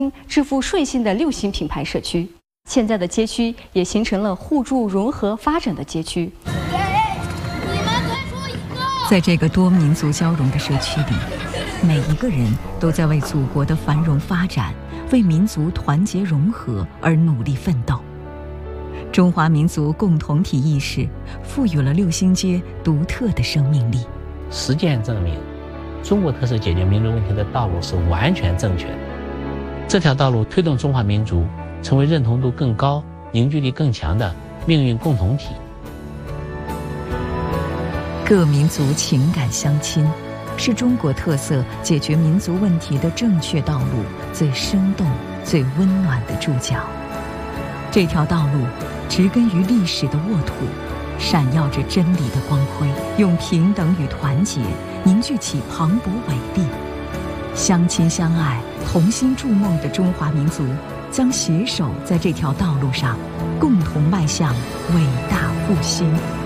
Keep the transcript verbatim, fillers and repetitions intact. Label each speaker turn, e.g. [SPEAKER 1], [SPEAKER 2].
[SPEAKER 1] 致富顺心的六星品牌社区。现在的街区也形成了互助融合发展的街区。
[SPEAKER 2] 在这个多民族交融的社区里，每一个人都在为祖国的繁荣发展、为民族团结融合而努力奋斗。中华民族共同体意识赋予了六星街独特的生命力。
[SPEAKER 3] 实践证明，中国特色解决民族问题的道路是完全正确的。这条道路推动中华民族成为认同度更高、凝聚力更强的命运共同体。
[SPEAKER 2] 各民族情感相亲，是中国特色解决民族问题的正确道路最生动、最温暖的注脚。这条道路植根于历史的沃土，闪耀着真理的光辉，用平等与团结凝聚起磅礴伟力。相亲相爱、同心筑梦的中华民族将携手在这条道路上，共同迈向伟大复兴。